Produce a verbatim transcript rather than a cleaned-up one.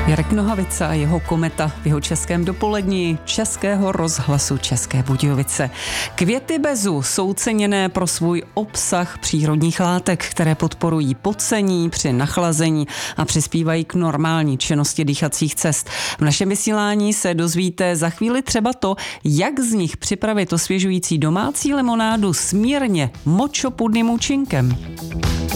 Jarek Nohavica a jeho kometa v jeho českém dopolední Českého rozhlasu České Budějovice. Květy bezu jsou ceněné pro svůj obsah přírodních látek, které podporují pocení při nachlazení a přispívají k normální činnosti dýchacích cest. V našem vysílání se dozvíte za chvíli třeba to, jak z nich připravit osvěžující domácí limonádu s mírně močopudným účinkem.